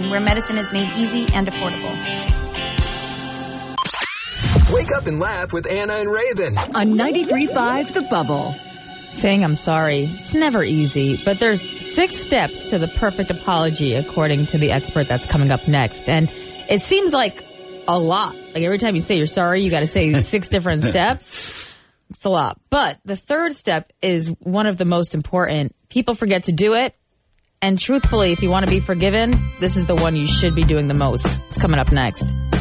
where medicine is made easy and affordable. Wake up and laugh with Anna and Raven on 93.5 The Bubble. Saying I'm sorry, it's never easy, but there's 6 steps to the perfect apology according to the expert that's coming up next. And it seems like a lot. Like every time you say you're sorry, you got to say 6 different steps. It's a lot. But the 3rd step is one of the most important. People forget to do it. And truthfully, if you want to be forgiven, this is the one you should be doing the most. It's coming up next.